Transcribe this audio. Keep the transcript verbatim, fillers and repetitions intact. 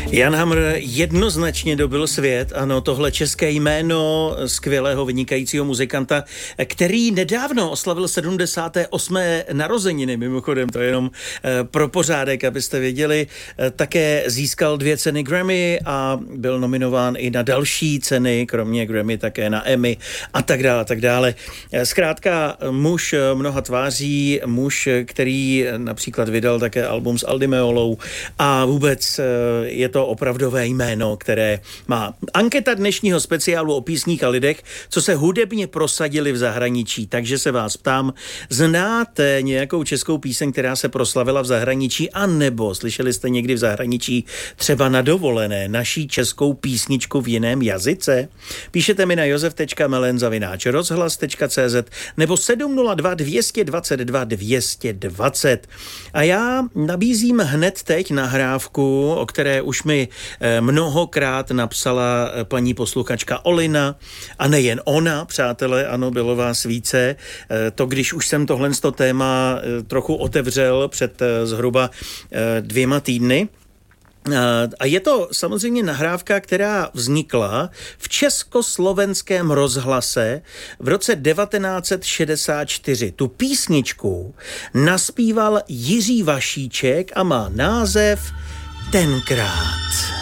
Jan Hamr jednoznačně dobyl svět, ano, tohle české jméno skvělého vynikajícího muzikanta, který nedávno oslavil sedmdesáté osmé narozeniny, mimochodem, to je jenom pro pořádek, abyste věděli, také získal dvě ceny Grammy a byl nominován i na další ceny, kromě Grammy také na Emmy a tak dále, tak dále. Zkrátka muž mnoha tváří, muž, který například vydal také album s Aldi Meolou a vůbec je to opravdové jméno, které má. Anketa dnešního speciálu o písních a lidech, co se hudebně prosadili v zahraničí. Takže se vás ptám, znáte nějakou českou píseň, která se proslavila v zahraničí, a nebo slyšeli jste někdy v zahraničí třeba na dovolené naší českou písničku v jiném jazyce? Píšete mi na josef tečka melen zavináč rozhlas tečka cé zet nebo sedm nula dva dvě dva dva dvě dva nula. A já nabízím hned teď nahrávku, o které už mi mnohokrát napsala paní posluchačka Olina, a nejen ona, přátelé, ano, bylo vás více. To, když už jsem tohle téma trochu otevřel před zhruba dvěma týdny. A je to samozřejmě nahrávka, která vznikla v Československém rozhlase v roce devatenáct set šedesát čtyři. Tu písničku naspíval Jiří Vašíček a má název Tenkrát.